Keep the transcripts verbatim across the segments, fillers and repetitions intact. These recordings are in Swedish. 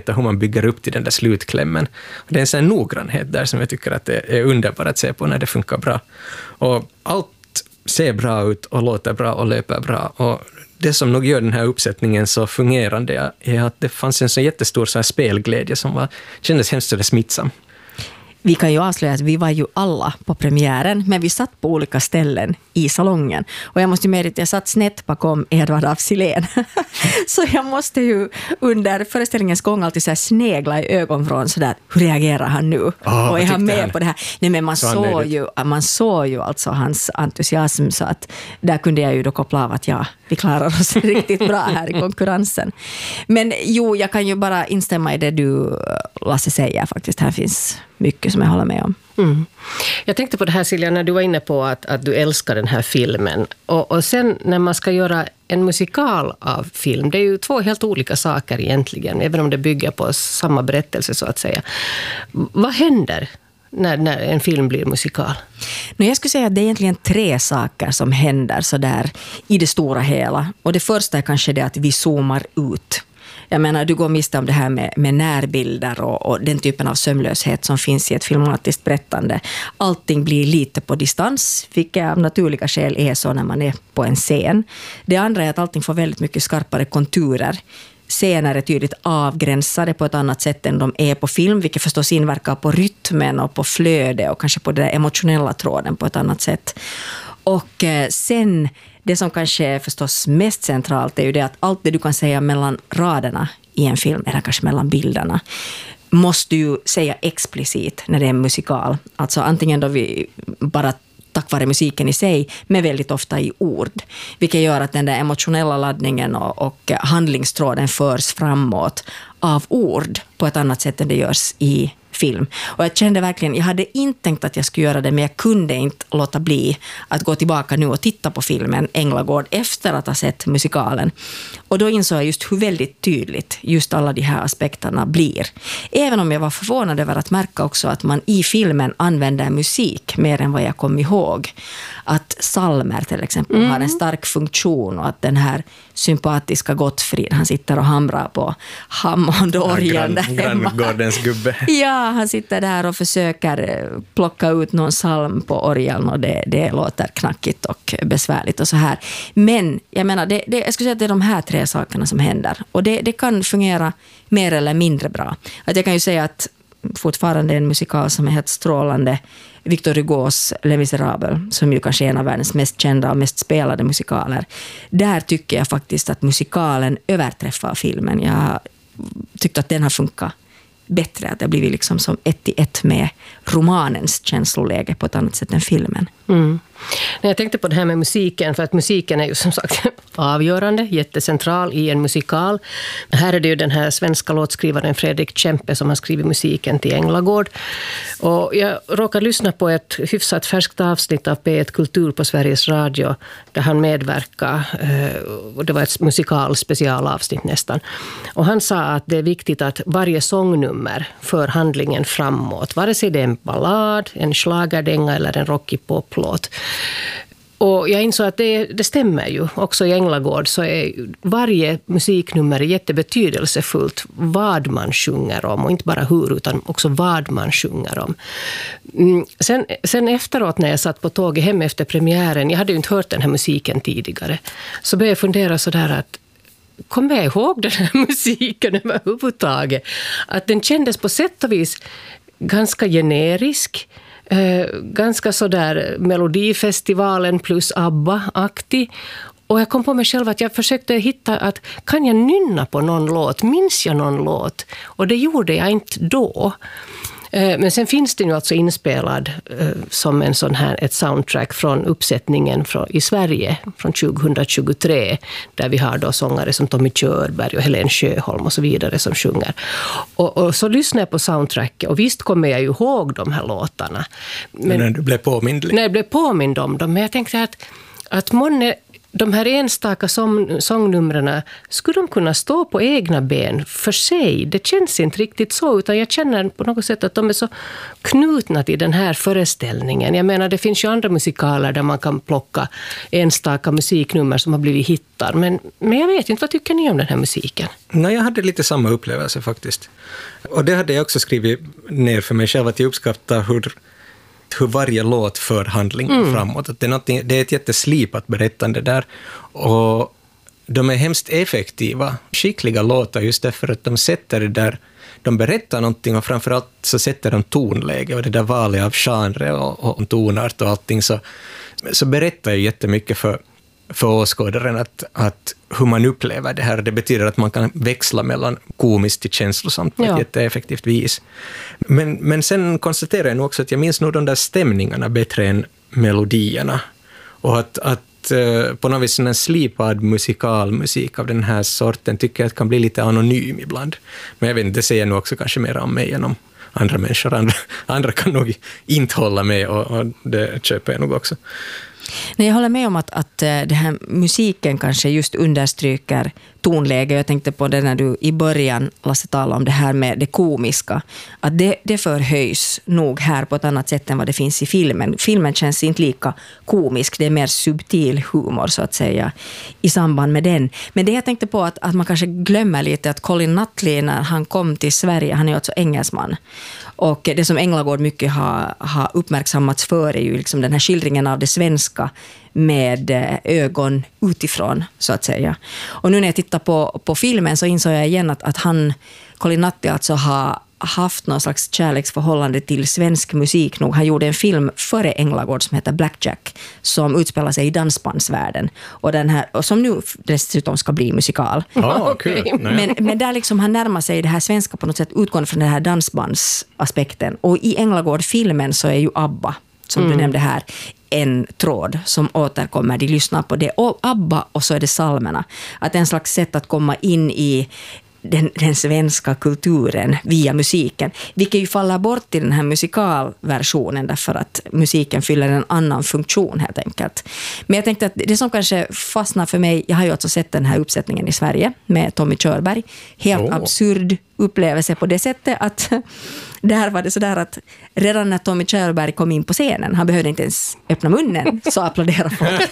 berättar hur man bygger upp till den där slutklämmen. Och det är en sån noggrannhet där som jag tycker att det är underbart att se på när det funkar bra. Och allt ser bra ut och låter bra och löper bra. Och det som nog gör den här uppsättningen så fungerande är att det fanns en så jättestor så här spelglädje som var, kändes hemskt så smittsam. Vi kan ju avslöja att vi var ju alla på premiären, men vi satt på olika ställen i salongen. Och jag måste ju medge att jag satt snett bakom Edvard af Sillén. Så jag måste ju under föreställningens gång alltid så här snegla i ögonvrån sådär, hur reagerar han nu? Oh, och är han med han? på det här? Nej, men man så såg ju, man såg ju alltså hans entusiasm, så att där kunde jag ju då koppla av att ja, vi klarar oss riktigt bra här i konkurrensen. Men jo, jag kan ju bara instämma i det du, Lasse, säger faktiskt. Här finns mycket som jag håller med om. Mm. Jag tänkte på det här, Silja, när du var inne på att, att du älskar den här filmen. Och, och sen när man ska göra en musikal av film, det är ju två helt olika saker egentligen, även om det bygger på samma berättelse så att säga. Vad händer när, när en film blir musikal? No, jag skulle säga att det är egentligen tre saker som händer så där i det stora hela. Och det första är kanske det att vi zoomar ut. Jag menar, du går miste om det här med, med närbilder och, och den typen av sömlöshet som finns i ett filmatiskt berättande. Allting blir lite på distans, vilket av naturliga skäl är så när man är på en scen. Det andra är att allting får väldigt mycket skarpare konturer. Scener är tydligt avgränsade på ett annat sätt än de är på film, vilket förstås inverkar på rytmen och på flöde och kanske på den emotionella tråden på ett annat sätt. Och eh, sen, det som kanske är förstås mest centralt är ju det att allt det du kan säga mellan raderna i en film, eller kanske mellan bilderna, måste du säga explicit när det är en musikal. Alltså antingen då vi bara tack vare musiken i sig, men väldigt ofta i ord. Vilket gör att den där emotionella laddningen och, och handlingstråden förs framåt av ord på ett annat sätt än det görs i film. Och jag kände verkligen, jag hade inte tänkt att jag skulle göra det, men jag kunde inte låta bli att gå tillbaka nu och titta på filmen Änglagård efter att ha sett musikalen. Och då insåg jag just hur väldigt tydligt just alla de här aspekterna blir. Även om jag var förvånad över att märka också att man i filmen använder musik mer än vad jag kom ihåg. Att salmer till exempel mm. har en stark funktion och att den här sympatiska Gottfrid, han sitter och hamrar på Hammond-orgeln där hemma. Granngårdens gubbe. Ja, han sitter där och försöker plocka ut någon psalm på orgeln och det, det låter knackigt och besvärligt och så här. Men jag menar, det, det, jag skulle säga att det är de här tre sakerna som händer. Och det, det kan fungera mer eller mindre bra. Att jag kan ju säga att fortfarande en musikal som är helt strålande, Victor Hugos Les Misérables, som ju kanske är en av världens mest kända och mest spelade musikaler. Där tycker jag faktiskt att musikalen överträffar filmen. Jag tyckte att den har funkat bättre, att det har blivit liksom som ett i ett med romanens känsloläge på ett annat sätt än filmen. Mm. Jag tänkte på det här med musiken, för att musiken är ju som sagt avgörande, jättecentral i en musikal. Här är det ju den här svenska låtskrivaren Fredrik Kempe som har skrivit musiken till Änglagård. Och jag råkade lyssna på ett hyfsat färskt avsnitt av P ett Kultur på Sveriges Radio där han medverkade. Och det var ett musikal specialavsnitt nästan. Och han sa att det är viktigt att varje sångnummer för handlingen framåt, vare sig det är en ballad, en schlagerdänga eller en rockig poplåt. Och jag insåg att det, det stämmer ju. Också i Änglagård så är varje musiknummer jättebetydelsefullt vad man sjunger om. Och inte bara hur, utan också vad man sjunger om. Mm. Sen, sen efteråt när jag satt på tåget hem efter premiären, jag hade ju inte hört den här musiken tidigare, så började jag fundera sådär att kommer jag ihåg den här musiken överhuvudtaget? Att den kändes på sätt och vis ganska generisk. Eh, ganska sådär Melodifestivalen plus ABBA-aktig. Och jag kom på mig själv att jag försökte hitta att kan jag nynna på någon låt? Minns jag någon låt? Och det gjorde jag inte då. Eh, men sen finns det nu alltså inspelad eh, som en sån här, ett soundtrack från uppsättningen från, i Sverige från tjugohundratjugotre, där vi har då sångare som Tommy Körberg och Helen Sjöholm och så vidare som sjunger. Och, och så lyssnade jag på soundtracket och visst kommer jag ju ihåg de här låtarna. Men när du blev påmind? När jag blev påmind om dem, men jag tänkte att, att månne de här enstaka sång, sångnumren, skulle de kunna stå på egna ben för sig? Det känns inte riktigt så, utan jag känner på något sätt att de är så knutna till den här föreställningen. Jag menar, det finns ju andra musikaler där man kan plocka enstaka musiknummer som har blivit hittar. Men, men jag vet inte, vad tycker ni om den här musiken? Nej, jag hade lite samma upplevelse faktiskt. Och det hade jag också skrivit ner för mig själv, att jag uppskattar hur hur varje låt för handlingen mm. framåt. Att det, är det är ett jätteslipat berättande där. Och de är hemskt effektiva, skickliga låtar just därför att de sätter det där, de berättar någonting och framförallt så sätter de tonläge och det där valet av genre och, och tonart och allting, så, så berättar ju jättemycket för för åskådaren att, att hur man upplever det här. Det betyder att man kan växla mellan komiskt till känslosamt på ja. ett jätteeffektivt vis. Men, men sen konstaterar jag nog också att jag minns nog de där stämningarna bättre än melodierna. Och att, att på något vis en slipad musikalmusik av den här sorten tycker jag att kan bli lite anonym ibland. Men jag vet inte, det säger nog också kanske mer om mig än om andra människor. Andra, andra kan nog inte hålla med och, och det köper jag nog också. Nej, jag håller med om att, att det här musiken kanske just understryker tonläge. Jag tänkte på det när du i början, Lasse, talade om det här med det komiska. Att det, det förhöjs nog här på ett annat sätt än vad det finns i filmen. Filmen känns inte lika komisk. Det är mer subtil humor så att säga i samband med den. Men det jag tänkte på att, att man kanske glömmer lite att Colin Nutley när han kom till Sverige, han är ju alltså engelsman. Och det som Änglagård mycket har, har uppmärksammats för är ju liksom den här skildringen av det svenska med ögon utifrån så att säga. Och nu när jag tittar på, på filmen så insåg jag igen att, att han, Colin Nutley, alltså har haft någon slags kärleksförhållande till svensk musik nog. Han gjorde en film före Änglagård som heter Blackjack som utspelar sig i dansbandsvärlden och, den här, och som nu dessutom ska bli musikal. Ah, okay. men, men där liksom han närmar sig det här svenska på något sätt utgående från den här dansbandsaspekten. Och i Änglagård-filmen så är ju ABBA, som mm. du nämnde här, en tråd som återkommer. De lyssnar på det. Och ABBA och så är det salmerna. Att en slags sätt att komma in i Den, den svenska kulturen via musiken, vilket ju faller bort i den här musikalversionen därför att musiken fyller en annan funktion helt enkelt. Men jag tänkte att det som kanske fastnar för mig, jag har ju också sett den här uppsättningen i Sverige med Tommy Körberg, helt oh. absurd upplevelse på det sättet att där var det så där att redan när Tommy Körberg kom in på scenen, han behövde inte ens öppna munnen, så applåderade folk.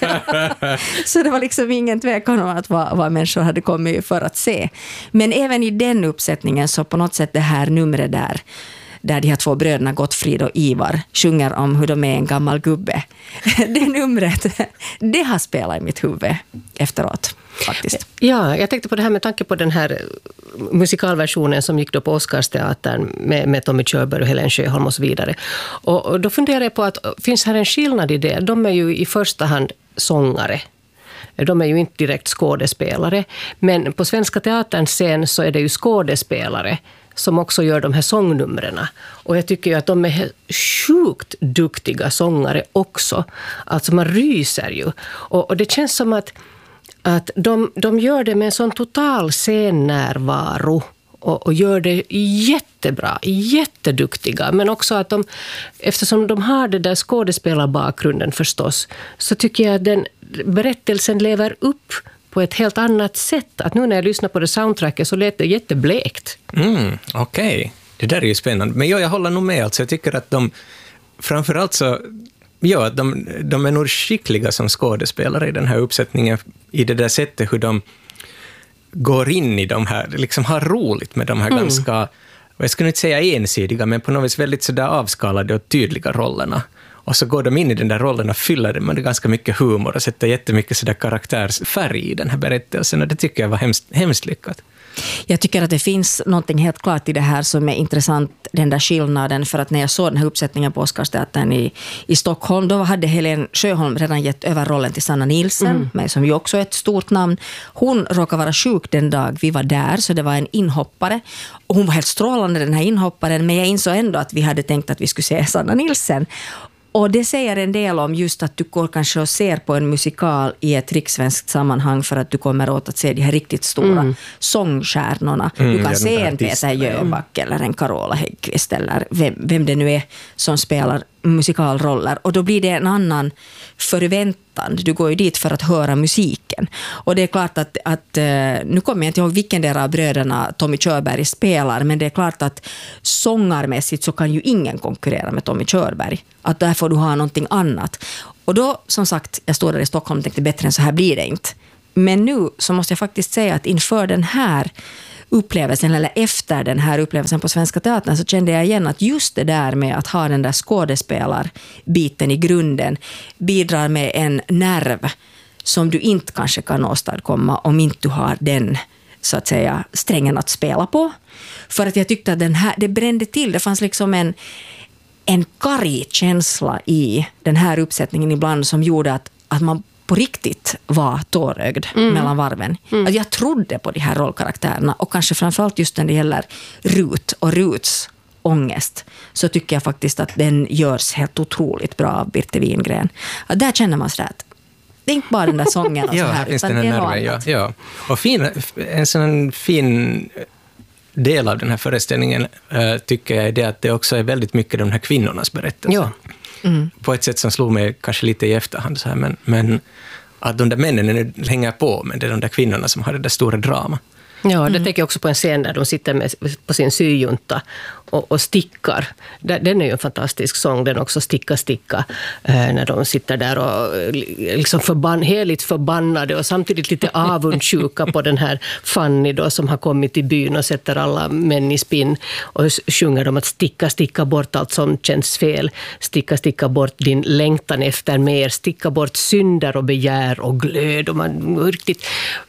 Så det var liksom ingen tvekan om att vad, vad människor hade kommit för att se. Men även i den uppsättningen så på något sätt det här numret där där de här två bröderna Gottfrid och Ivar sjunger om hur de är en gammal gubbe. Det numret, det har spelat i mitt huvud efteråt faktiskt. Ja, jag tänkte på det här med tanke på den här musikalversionen som gick då på Oscarsteatern med, med Tommy Körberg och Helen Sjöholm och så vidare. Och, och då funderar jag på att finns här en skillnad i det? De är ju i första hand sångare. De är ju inte direkt skådespelare. Men på Svenska Teaterns scen så är det ju skådespelare som också gör de här sångnumren. Och jag tycker ju att de är sjukt duktiga sångare också. Alltså man ryser ju. Och, och det känns som att, att de, de gör det med en sån total scennärvaro. Och, och gör det jättebra, jätteduktiga. Men också att de, eftersom de har det där skådespelarbakgrunden förstås, så tycker jag att den berättelsen lever upp på ett helt annat sätt. Att nu när jag lyssnar på det soundtracket så lät det jätteblekt. Mm, okej. Okay. Det där är ju spännande. Men ja, jag håller nog med. Alltså, jag tycker att de, framförallt så, ja, de, de är nog skickliga som skådespelare i den här uppsättningen. I det där sättet hur de går in i de här, liksom har roligt med de här mm. ganska, och jag skulle inte säga ensidiga, men på något vis väldigt sådär avskalade och tydliga rollerna. Och så går de in i den där rollen och fyller det med ganska mycket humor och sätter jättemycket sådär karaktärsfärg i den här berättelsen. Och det tycker jag var hemskt, hemskt lyckat. Jag tycker att det finns någonting helt klart i det här som är intressant, den där skillnaden. För att när jag såg den här uppsättningen på Oscarsteatern i, i Stockholm, då hade Helen Sjöholm redan gett över rollen till Sanna Nielsen, mm. men som ju också är ett stort namn. Hon råkade vara sjuk den dag vi var där, så det var en inhoppare. Och hon var helt strålande, den här inhopparen, men jag insåg ändå att vi hade tänkt att vi skulle se Sanna Nielsen. Och det säger en del om just att du går kanske och ser på en musikal i ett rikssvenskt sammanhang för att du kommer åt att se de här riktigt stora mm. sångstjärnorna. Mm, du kan se en Peter Jöback mm. eller en Carola Häggkvist. solist eller vem, vem det nu är som spelar musikalroller. Och då blir det en annan förväntan. Du går ju dit för att höra musiken. Och det är klart att, att nu kommer jag inte ihåg vilken del av bröderna Tommy Körberg spelar, men det är klart att sångarmässigt så kan ju ingen konkurrera med Tommy Körberg. Att där får du ha någonting annat. Och då, som sagt, jag stod där i Stockholm och tänkte bättre än så här blir det inte. Men nu så måste jag faktiskt säga att inför den här upplevelsen, eller efter den här upplevelsen på Svenska Teatern, så kände jag igen att just det där med att ha den där skådespelarbiten i grunden bidrar med en nerv som du inte kanske kan åstadkomma om inte du har den, så att säga, strängen att spela på. För att jag tyckte att den här, det brände till, det fanns liksom en en karg känsla i den här uppsättningen ibland som gjorde att, att man på riktigt var tårögd mm. mellan varven. Mm. Att jag trodde på de här rollkaraktärerna, och kanske framförallt just när det gäller Rut och Ruts ångest, så tycker jag faktiskt att den görs helt otroligt bra av Birte Wingren. Att där känner man sådär att det är inte bara den där sången och ja, så här, utan den det är nerven, ja, ja. Och fin, en sån fin del av den här föreställningen äh, tycker jag är det att det också är väldigt mycket de här kvinnornas berättelser. Ja. Mm. På ett sätt som slog mig kanske lite i efterhand så här, men, men att de där männen hänger på, men det är de där kvinnorna som har det där stora drama. Ja, det Mm. tänker jag också på en scen där de sitter med, på sin syjunta och, och stickar. Den är ju en fantastisk sång, den också Sticka, sticka, eh, när de sitter där och liksom förbann, heligt förbannade och samtidigt lite avundsjuka på den här Fanny då, som har kommit till byn och sätter alla män i spinn och sjunger de att sticka, sticka bort allt som känns fel, sticka, sticka bort din längtan efter mer, sticka bort synder och begär och glöd, och man riktigt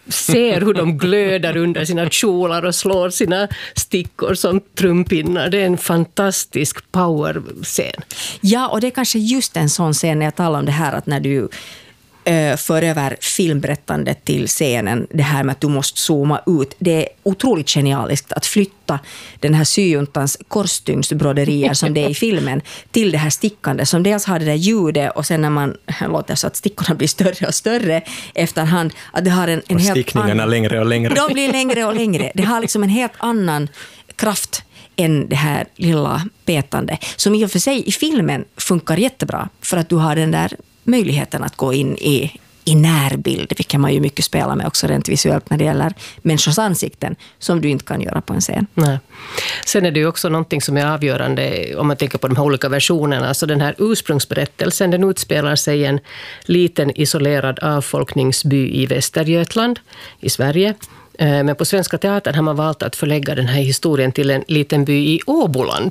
ser hur de glödar under sina kjolar och slår sina stickor som trumpinnar. Det är en fantastisk power-scen. Ja, och det är kanske just en sån scen när jag talar om det här att när du äh, för över filmberättandet till scenen, det här med att du måste zooma ut. Det är otroligt genialiskt att flytta den här syjuntans korsstygnsbroderier som det är i filmen till det här stickande som dels har det där ljudet, och sen när man låter så att stickorna blir större och större efterhand, att det har en, en och helt stickningarna annan, längre och längre. De blir längre och längre. Det har liksom en helt annan kraft än det här lilla petande, som i och för sig i filmen funkar jättebra, för att du har den där möjligheten att gå in i, i närbild, vilket man ju mycket spelar med också rent visuellt när det gäller människors ansikten, som du inte kan göra på en scen. Nej. Sen är det ju också någonting som är avgörande om man tänker på de här olika versionerna. Så den här ursprungsberättelsen, den utspelar sig i en liten isolerad avfolkningsby i Västergötland i Sverige. Men på Svenska Teatern har man valt att förlägga den här historien till en liten by i Åboland.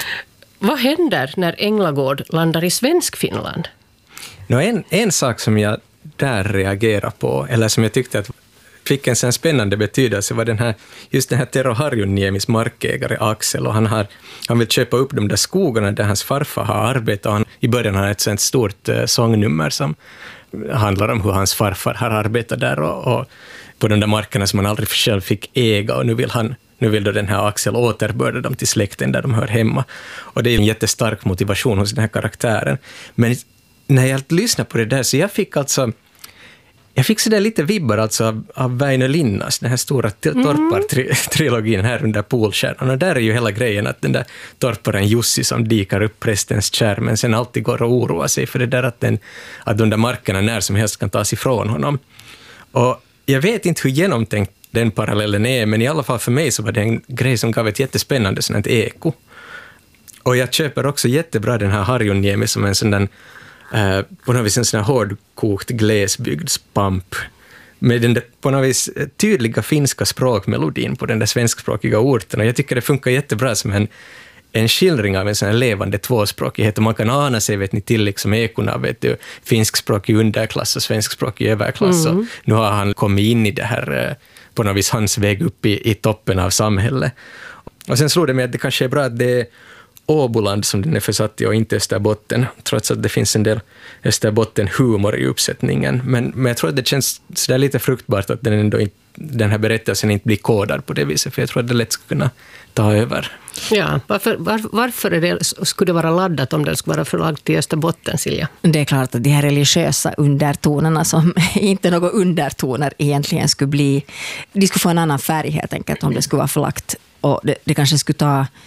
Vad händer när Änglagård landar i Svenskfinland? No, en, en sak som jag där reagerar på, eller som jag tyckte att fick en sån spännande betydelse, var den här, just den här Tero Harjunniemis markägare Axel, och han, har, han vill köpa upp de där skogarna där hans farfar har arbetat. Han, i början har han ett sånt stort uh, sångnummer som handlar om hur hans farfar har arbetat där och, och på de där markerna som han aldrig själv fick äga, och nu vill han Nu vill då den här Axel återbörda dem till släkten där de hör hemma. Och det är en jättestark motivation hos den här karaktären. Men när jag lyssnade på det där, så jag fick alltså jag fick så där lite vibbar alltså av, av Väinö Linnas, den här stora torpar-trilogin här under Polstjärnan. Och där är ju hela grejen att den där torparen Jussi som dikar upp prästens kär, men sen alltid går och oroar sig för det där att, den, att de där markerna när som helst kan tas ifrån honom. Och jag vet inte hur genomtänkt den parallellen är, men i alla fall för mig så var det en grej som gav ett jättespännande sånt eko. Och jag köper också jättebra den här Harjunniemi som en sån där, eh, på något vis en sån här hårdkokt glesbygdspamp med den där på något vis tydliga finska språkmelodin på den där svenskspråkiga orten. Och jag tycker det funkar jättebra som en, en skildring av en sån här levande tvåspråkighet. Och man kan ana sig, vet ni, till liksom ekorna, vet du, finskspråkig underklass och svenskspråkig överklass. Mm. Och nu har han kommit in i det här, eh, på något vis hans väg upp i, i toppen av samhället. Och sen slog det mig att det kanske är bra att det är Åboland som den är försatt i och inte Österbotten, trots att det finns en del Österbotten-humor i uppsättningen. Men, men jag tror att det känns så där lite fruktbart att den, ändå inte, den här berättelsen inte blir kodad på det viset, för jag tror att det lätt skulle kunna ta över. Ja, varför, var, varför är det, skulle det vara laddat om det skulle vara förlagt till Österbotten, Silja? Det är klart att de här religiösa undertonerna som inte några undertoner egentligen skulle bli, de skulle få en annan färg helt enkelt om det skulle vara förlagt, och det, det kanske skulle ta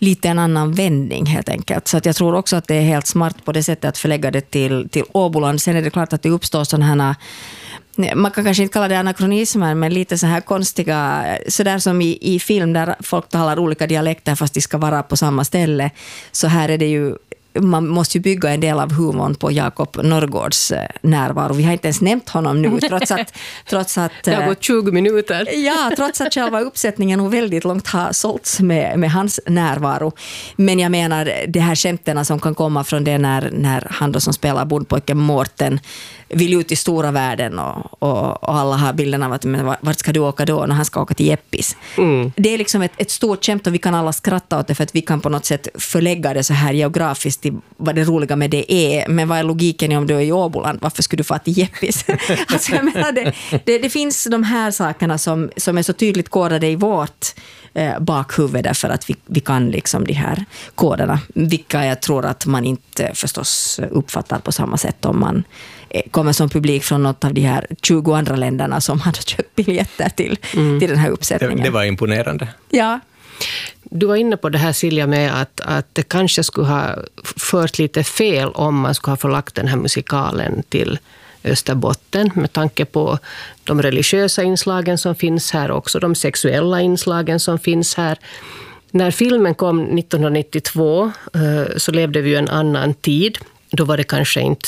lite en annan vändning helt enkelt. Så att jag tror också att det är helt smart på det sättet att förlägga det till, till Åboland. Sen är det klart att det uppstår sådana här, man kan kanske inte kalla det anakronismer, men lite så här konstiga, sådär som i, i film där folk talar olika dialekter fast de ska vara på samma ställe. Så här är det ju, man måste ju bygga en del av humorn på Jakob Norrgårds närvaro. Vi har inte ens nämnt honom nu, trots att... Trots att det har gått tjugo minuter. Ja, trots att själva uppsättningen nog väldigt långt har sålts med, med hans närvaro. Men jag menar, det här skämterna som kan komma från det när, när han då som spelar bondpojken Mårten vill ut i stora världen och, och, och alla har bilden av att men vart ska du åka då när han ska åka till Jeppis. Mm. Det är liksom ett, ett stort skämt och vi kan alla skratta åt det för att vi kan på något sätt förlägga det så här geografiskt till vad det roliga med det är. Men vad är logiken om du är i Åboland? Varför skulle du få till Jeppis? Alltså jag menar, det, det, det finns de här sakerna som, som är så tydligt kodade i vårt eh, bakhuvud därför att vi, vi kan liksom de här koderna. Vilka jag tror att man inte förstås uppfattar på samma sätt om man kommer som publik från något av de här tjugo andra länderna som hade köpt biljetter till, mm. till den här uppsättningen. Det, det var imponerande. Ja. Du var inne på det här, Silja, med att, att det kanske skulle ha fört lite fel om man skulle ha förlagt den här musikalen till Österbotten med tanke på de religiösa inslagen som finns här också, de sexuella inslagen som finns här. När filmen kom nittonhundranittiotvå så levde vi ju en annan tid. Då var det kanske inte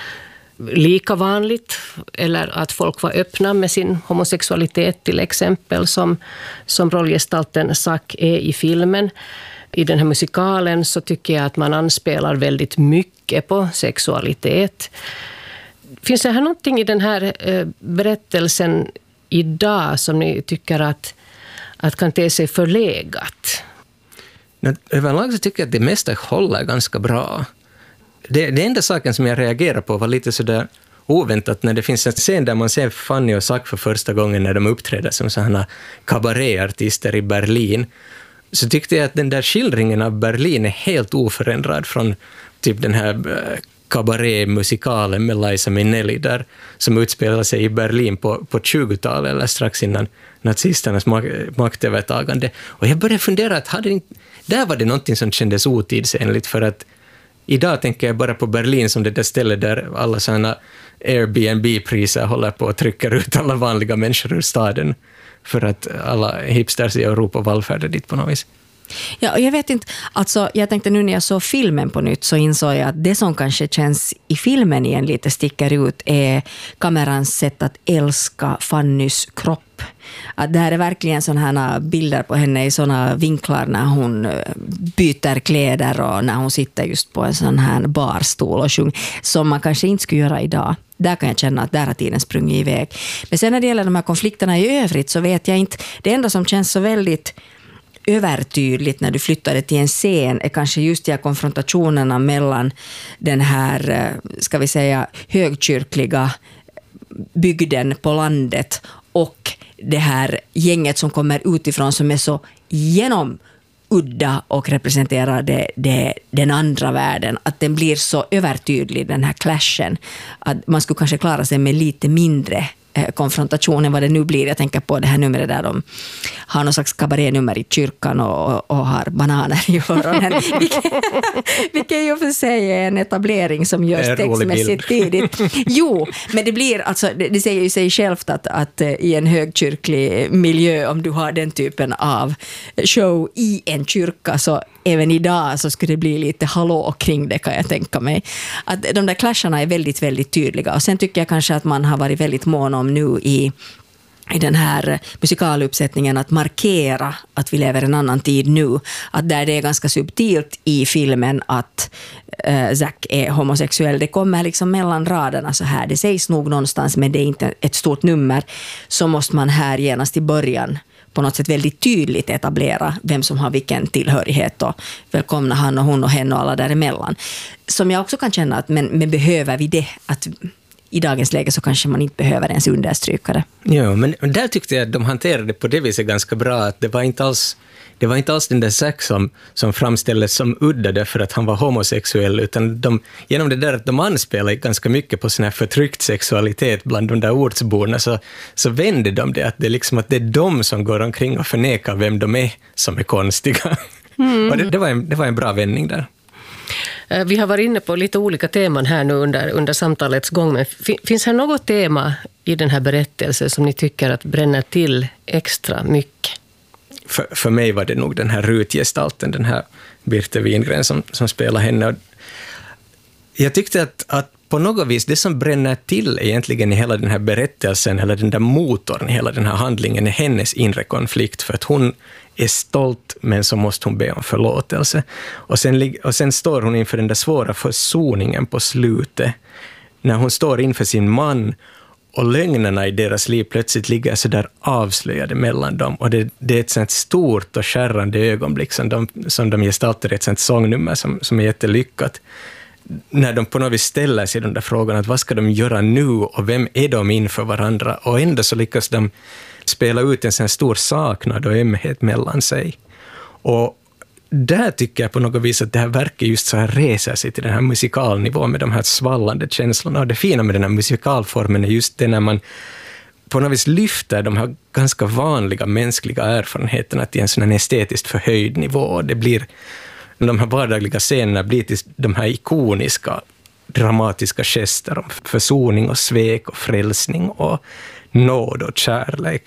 lika vanligt eller att folk var öppna med sin homosexualitet till exempel som, som rollgestalten Zack är i filmen. I den här musikalen så tycker jag att man anspelar väldigt mycket på sexualitet. Finns det här någonting i den här eh, berättelsen idag som ni tycker att, att kan te sig förlegat? Överlag så tycker jag att det mesta håller ganska bra. Det, det enda saken som jag reagerar på var lite sådär oväntat när det finns en scen där man ser Fanny och Zack för första gången när de uppträder som sådana kabaréartister i Berlin. Så tyckte jag att den där skildringen av Berlin är helt oförändrad från typ den här kabarémusikalen med Liza Minnelli där, som utspelar sig i Berlin på, på tjugotalet eller strax innan nazisternas mak- maktövertagande. Och jag började fundera att hade inte, där var det någonting som kändes otidsenligt för att idag tänker jag bara på Berlin som det där stället där alla sådana Airbnb-priser håller på att trycka ut alla vanliga människor ur staden för att alla hipsters i Europa vallfärdar dit på något vis. Ja, och jag vet inte, alltså jag tänkte nu när jag såg filmen på nytt så insåg jag att det som kanske känns i filmen igen lite sticker ut är kamerans sätt att älska Fannys kropp. Att det här är verkligen sådana här bilder på henne i sådana vinklar när hon byter kläder och när hon sitter just på en sån här barstol och sjunger, som man kanske inte skulle göra idag. Där kan jag känna att där har tiden sprungit iväg. Men sen när det gäller de här konflikterna i övrigt så vet jag inte, det enda som känns så väldigt övertydligt när du flyttade till en scen är kanske just de här konfrontationerna mellan den här, ska vi säga, högkyrkliga bygden på landet och det här gänget som kommer utifrån som är så genomudda och representerar det, det, den andra världen. Att den blir så övertydlig, den här clashen. Att man skulle kanske klara sig med lite mindre konfrontationen, vad det nu blir. Jag tänker på det här numret där de har någon slags kabarénummer i kyrkan och, och har bananer i öronen. Vilket, vilket ju för sig är en etablering som görs textmässigt tidigt. Jo, men det blir, alltså, det, det säger ju sig självt att, att i en högkyrklig miljö, om du har den typen av show i en kyrka, så även idag så skulle det bli lite hallå kring det, kan jag tänka mig. Att de där clasharna är väldigt, väldigt tydliga. Och sen tycker jag kanske att man har varit väldigt mån om nu i, i den här musikaluppsättningen att markera att vi lever en annan tid nu. Att där det är ganska subtilt i filmen att äh, Zack är homosexuell. Det kommer liksom mellan raderna så här. Det sägs nog någonstans, men det är inte ett stort nummer. Så måste man här genast i början på något sätt väldigt tydligt etablera vem som har vilken tillhörighet och välkomna han och hon och henne och alla däremellan. Som jag också kan känna att men, men behöver vi det? Att i dagens läge så kanske man inte behöver ens understryka det. Ja, men där tyckte jag att de hanterade det på det viset ganska bra. Att det var inte alls, det var inte alls den där Zack som, som framställdes som udda därför att han var homosexuell, utan de, genom det där att de anspelade ganska mycket på sån här förtryckt sexualitet bland de där ortsborna, så, så vände de det att det är liksom att det är de som går omkring och förnekar vem de är som är konstiga. Mm. Och det, det, var en, det var en bra vändning där. Vi har varit inne på lite olika teman här nu under, under samtalets gång, men finns här något tema i den här berättelsen som ni tycker att bränner till extra mycket? För, för mig var det nog den här Rut-gestalten, den här Birte Wingren som, som spelar henne. Jag tyckte att, att på något vis det som bränner till egentligen i hela den här berättelsen, eller den där motorn i hela den här handlingen, är hennes inre konflikt, för att hon är stolt, men så måste hon be om förlåtelse. Och sen, och sen står hon inför den där svåra försoningen på slutet, när hon står inför sin man, och lögnerna i deras liv plötsligt ligger så där avslöjade mellan dem. Och det, det är ett sånt stort och skärrande ögonblick som de, som de gestaltar i ett sånt sångnummer som, som är jättelyckat. När de på något vis ställer sig de där frågorna, att vad ska de göra nu och vem är de inför varandra? Och ändå så lyckas de spela ut en sån stor saknad och ömhet mellan sig. Och där tycker jag på något vis att det här verkar just så här reser sig till den här musikalnivån med de här svallande känslorna. Och det fina med den här musikalformen är just det när man på något vis lyfter de här ganska vanliga mänskliga erfarenheterna till en sån här estetiskt förhöjd nivå. Och det blir, de här vardagliga scenerna blir till de här ikoniska, dramatiska gester om försoning och svek och frälsning och nåd och kärlek.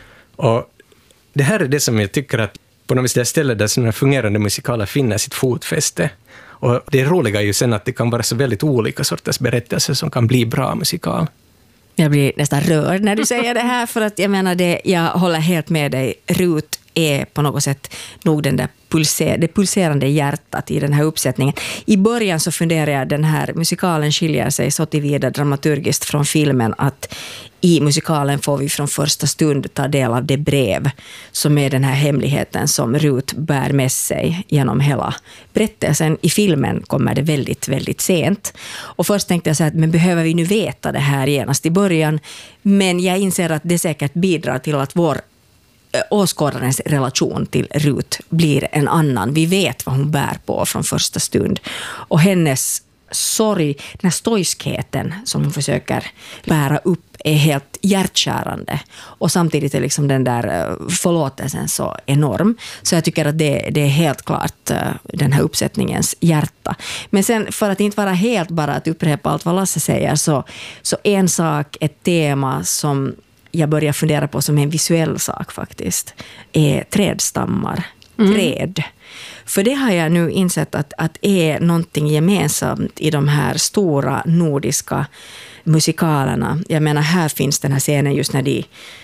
Och det här är det som jag tycker att på något vis det stället där sådana fungerande musikaler finner sitt fotfäste. Och det roliga är ju sen att det kan vara så väldigt olika sorters berättelser som kan bli bra musikal. Jag blir nästan rörd när du säger det här, för att jag menar det, jag håller helt med dig. Rut är på något sätt nog den där pulser, det pulserande hjärtat i den här uppsättningen. I början så funderar jag, den här musikalen skiljer sig så tillvida dramaturgiskt från filmen att i musikalen får vi från första stund ta del av det brev som är den här hemligheten som Rut bär med sig genom hela berättelsen. I filmen kommer det väldigt, väldigt sent. Och först tänkte jag så här, men behöver vi nu veta det här genast i början? Men jag inser att det säkert bidrar till att vår åskådarens relation till Rut blir en annan. Vi vet vad hon bär på från första stund. Och hennes sorg, den här stojskheten som hon försöker bära upp är helt hjärtkärande. Och samtidigt är liksom den där förlåtelsen så enorm. Så jag tycker att det, det är helt klart den här uppsättningens hjärta. Men sen, för att inte vara helt bara att upprepa allt vad Lasse säger, så, så en sak, ett tema som jag börjar fundera på som en visuell sak faktiskt, är trädstammar. Mm. Träd. För det har jag nu insett att, att är någonting gemensamt i de här stora nordiska musikalerna. Jag menar, här finns den här scenen just när de,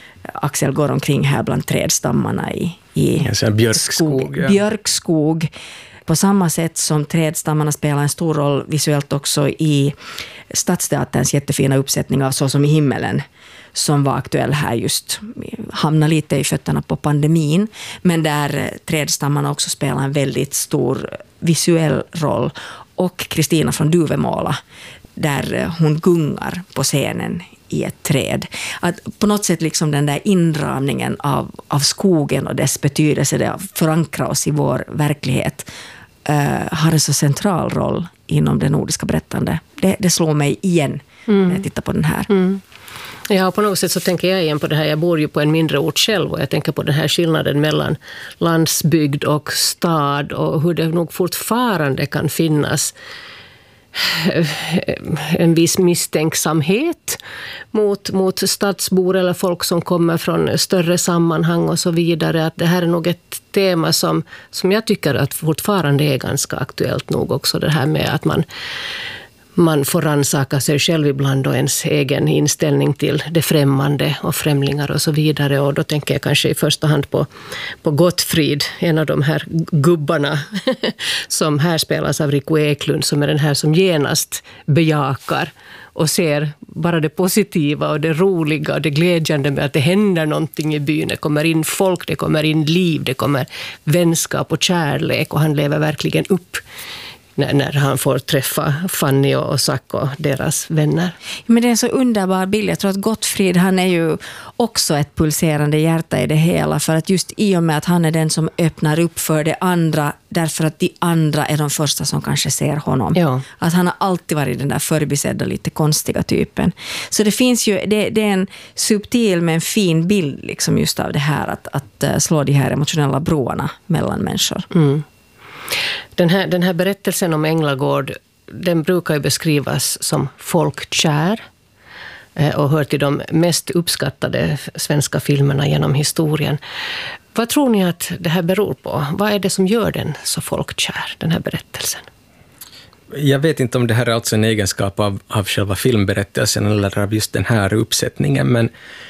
Axel går omkring här bland trädstammarna i, i björkskog. Skog, ja. Björkskog. På samma sätt som trädstammarna spelar en stor roll visuellt också i Stadsteaterns jättefina uppsättning av Så som i himmelen, som var aktuell här just, hamnar lite i fötterna på pandemin, men där trädstammarna också spelar en väldigt stor visuell roll. Och Kristina från Duvemåla, där hon gungar på scenen i ett träd. Att på något sätt liksom den där inramningen av, av skogen och dess betydelse, det att förankra oss i vår verklighet, uh, har en så central roll inom det nordiska berättande. Det, det slår mig igen mm. när jag tittar på den här. Mm. Ja, på något sätt så tänker jag igen på det här. Jag bor ju på en mindre ort själv och jag tänker på den här skillnaden mellan landsbygd och stad och hur det nog fortfarande kan finnas en viss misstänksamhet mot, mot stadsbor eller folk som kommer från större sammanhang och så vidare. Att det här är nog ett tema som, som jag tycker att fortfarande är ganska aktuellt nog också. Det här med att man Man får rannsaka sig själv ibland och ens egen inställning till det främmande och främlingar och så vidare. Och då tänker jag kanske i första hand på, på Gottfrid, en av de här gubbarna som här spelas av Rico Eklund, som är den här som genast bejakar och ser bara det positiva och det roliga och det glädjande med att det händer någonting i byn. Det kommer in folk, det kommer in liv, det kommer vänskap och kärlek, och han lever verkligen upp När, när han får träffa Fanny och Zack och deras vänner. Men det är en så underbar bild. Jag tror att Gottfrid, han är ju också ett pulserande hjärta i det hela. För att just i och med att han är den som öppnar upp för det andra, därför att de andra är de första som kanske ser honom. Ja. Att han har alltid varit den där förbisedda, lite konstiga typen. Så det finns ju, det, det är en subtil men fin bild liksom just av det här, att, att slå de här emotionella broarna mellan människor. Mm. Den här, den här berättelsen om Änglagård, den brukar ju beskrivas som folkkär och hör till de mest uppskattade svenska filmerna genom historien. Vad tror ni att det här beror på? Vad är det som gör den så folkkär, den här berättelsen? Jag vet inte om det här är alltså en egenskap av, av själva filmberättelsen eller av just den här uppsättningen, men,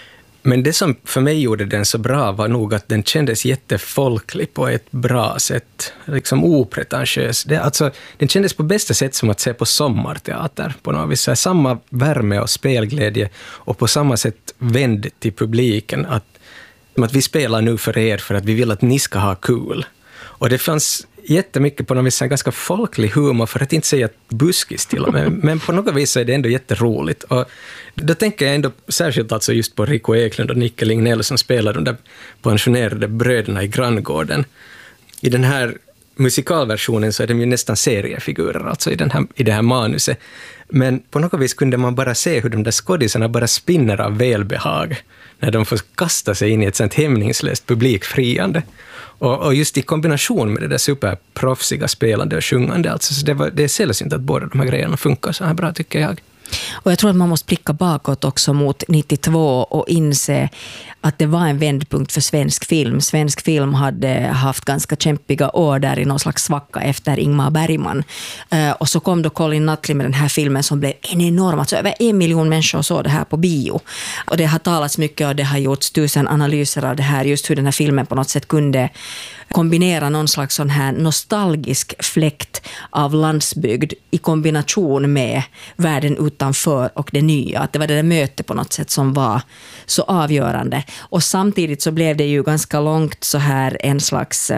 men det som för mig gjorde den så bra var nog att den kändes jättefolklig på ett bra sätt, liksom opretentiös. Det, alltså, den kändes på bästa sätt som att se på sommarteater på något vis. Samma värme och spelglädje och på samma sätt vänd till publiken, att, att vi spelar nu för er för att vi vill att ni ska ha kul. Och det fanns jättemycket på något vis en ganska folklig humor, för att inte säga buskis till och med. Men på något vis är det ändå jätteroligt. Och då tänker jag ändå särskilt alltså just på Rico Eklund och Nicke Lignell som spelar de där pensionerade bröderna i Granngården. I den här musikalversionen så är de ju nästan seriefigurer alltså i, den här, i det här manuset. Men på något vis kunde man bara se hur de där skådisarna bara spinner av välbehag när de får kasta sig in i ett sånt hämningslöst publikfriande. Och, och just i kombination med det där superproffsiga spelande och sjungande, alltså, så det, var, det är sällsynt att båda de här grejerna funkar så här bra, tycker jag. Och jag tror att man måste blicka bakåt också mot nittiotvå och inse att det var en vändpunkt för svensk film. Svensk film hade haft ganska kämpiga år där i någon slags svacka efter Ingmar Bergman. Uh, och så kom då Colin Nutley med den här filmen som blev en enorm. Alltså över en miljon människor såg det här på bio. Och det har talats mycket och det har gjorts tusen analyser av det här. Just hur den här filmen på något sätt kunde kombinera någon slags sån här nostalgisk fläkt av landsbygd i kombination med världen utanför och det nya. Att det var det där mötet på något sätt som var så avgörande. Och samtidigt så blev det ju ganska långt så här en slags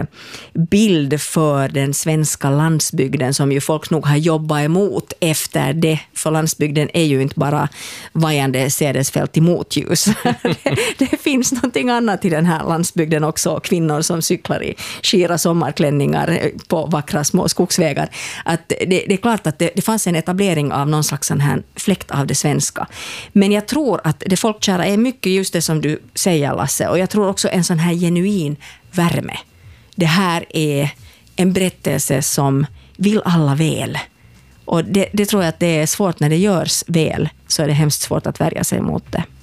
bild för den svenska landsbygden som ju folk nog har jobbat emot efter det. För landsbygden är ju inte bara vajande sädesfält i motljus. det, det finns någonting annat i den här landsbygden också. Kvinnor som cyklar i skira sommarklänningar på vackra små skogsvägar. Att det, det är klart att det, det fanns en etablering av någon slags sån här fläkt av det svenska. Men jag tror att det folkkära är mycket just det som du säger, Lasse. Och jag tror också en sån här genuin värme. Det här är en berättelse som vill alla väl. Och det, det tror jag att det är svårt när det görs väl, så är det hemskt svårt att värja sig mot det.